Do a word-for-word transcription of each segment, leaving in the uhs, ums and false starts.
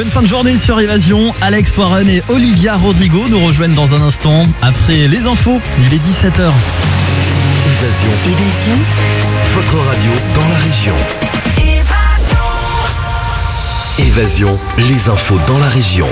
Bonne fin de journée sur Évasion. Alex Warren et Olivia Rodrigo nous rejoignent dans un instant. Après les infos, il est dix-sept heures. Évasion. Évasion. Votre radio dans la région. Évasion. Évasion, les infos dans la région.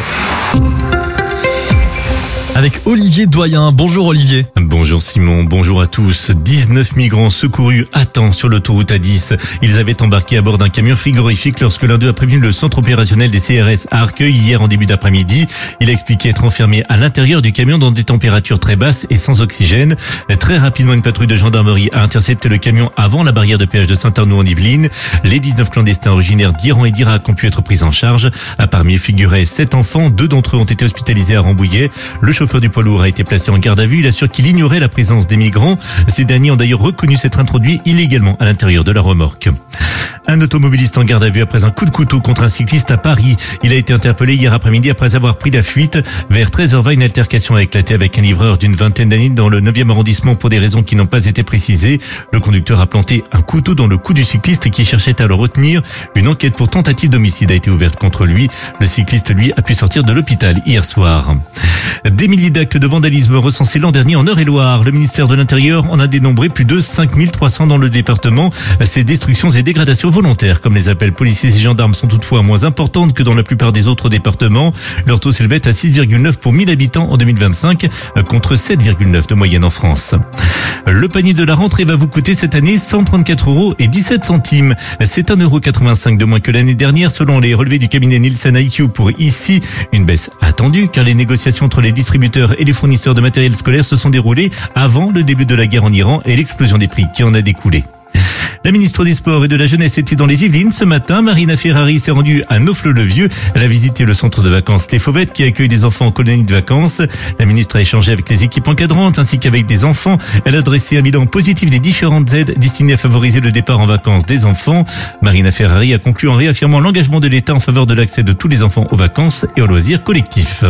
Avec Olivier Doyen. Bonjour Olivier. Bonjour Simon, bonjour à tous. dix-neuf migrants secourus à temps sur l'autoroute A dix. Ils avaient embarqué à bord d'un camion frigorifique lorsque l'un d'eux a prévenu le centre opérationnel des C R S à Arcueil hier en début d'après-midi. Il a expliqué être enfermé à l'intérieur du camion dans des températures très basses et sans oxygène. Très rapidement, une patrouille de gendarmerie a intercepté le camion avant la barrière de péage de Saint-Arnoux-en-Yvelines. Les dix-neuf clandestins originaires d'Iran et d'Irak ont pu être pris en charge. Parmi eux figuraient sept enfants. Deux d'entre eux ont été hospitalisés à Rambouillet. Le chauffeur du poids lourd a été placé en garde à vue. Il assure qu'il ignorait la présence des migrants. Ces derniers ont d'ailleurs reconnu s'être introduits illégalement à l'intérieur de la remorque. Un automobiliste en garde à vue après un coup de couteau contre un cycliste à Paris. Il a été interpellé hier après-midi après avoir pris la fuite. Vers treize heures vingt, une altercation a éclaté avec un livreur d'une vingtaine d'années dans le neuvième arrondissement pour des raisons qui n'ont pas été précisées. Le conducteur a planté un couteau dans le cou du cycliste qui cherchait à le retenir. Une enquête pour tentative d'homicide a été ouverte contre lui. Le cycliste, lui, a pu sortir de l'hôpital hier soir. Des milliers d'actes de vandalisme recensés l'an dernier en Eure-et-Loire. Le ministère de l'Intérieur en a dénombré plus de cinq mille trois cents dans le département. Ces destructions et dégradations volontaires, comme les appels policiers et gendarmes, sont toutefois moins importantes que dans la plupart des autres départements. Leur taux s'élevait à six virgule neuf pour mille habitants en deux mille vingt-cinq, contre sept virgule neuf de moyenne en France. Le panier de la rentrée va vous coûter cette année cent trente-quatre euros et dix-sept centimes. C'est un euro quatre-vingt-cinq de moins que l'année dernière selon les relevés du cabinet Nielsen I Q pour ici. Une baisse attendue car les négociations entre les distributeurs et les fournisseurs de matériel scolaire se sont déroulées avant le début de la guerre en Iran et l'explosion des prix qui en a découlé. La ministre des Sports et de la Jeunesse était dans les Yvelines ce matin. Marina Ferrari s'est rendue à Naufle-le-Vieux. Elle a visité le centre de vacances Les Fauvettes qui accueille des enfants en colonie de vacances. La ministre a échangé avec les équipes encadrantes ainsi qu'avec des enfants. Elle a dressé un bilan positif des différentes aides destinées à favoriser le départ en vacances des enfants. Marina Ferrari a conclu en réaffirmant l'engagement de l'État en faveur de l'accès de tous les enfants aux vacances et aux loisirs collectifs.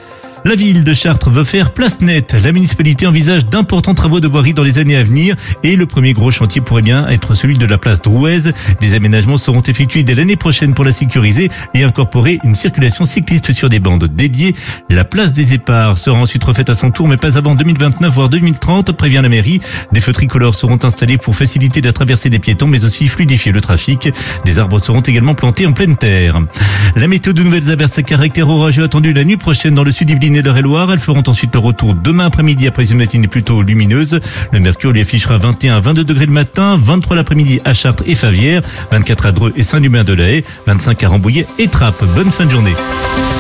La ville de Chartres veut faire place nette. La municipalité envisage d'importants travaux de voirie dans les années à venir et le premier gros chantier pourrait bien être celui de la place Drouez. Des aménagements seront effectués dès l'année prochaine pour la sécuriser et incorporer une circulation cycliste sur des bandes dédiées. La place des Éparts sera ensuite refaite à son tour mais pas avant deux mille vingt-neuf voire deux mille trente, prévient la mairie. Des feux tricolores seront installés pour faciliter la traversée des piétons mais aussi fluidifier le trafic. Des arbres seront également plantés en pleine terre. La météo de nouvelles averses à caractère orageux attendues la nuit prochaine dans le sud d'Yvelines et l'Eure-et-Loire. Elles feront ensuite leur retour demain après-midi après une matinée plutôt lumineuse. Le mercure lui affichera vingt et un à vingt-deux degrés le matin, vingt-trois l'après-midi à Chartres et Favières, vingt-quatre à Dreux et Saint-Dumain-de-la-Haye, vingt-cinq à Rambouillet et Trappes. Bonne fin de journée.